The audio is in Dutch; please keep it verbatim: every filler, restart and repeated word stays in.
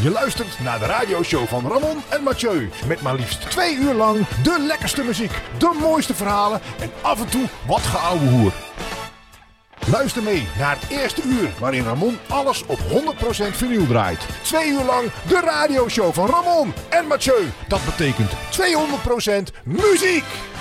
Je luistert naar de radioshow van Ramon en Mathieu. Met maar liefst twee uur lang de lekkerste muziek, de mooiste verhalen en af en toe wat geouwehoer. Luister mee naar het eerste uur waarin Ramon alles op honderd procent vinyl draait. Twee uur lang de radioshow van Ramon en Mathieu. Dat betekent tweehonderd procent muziek.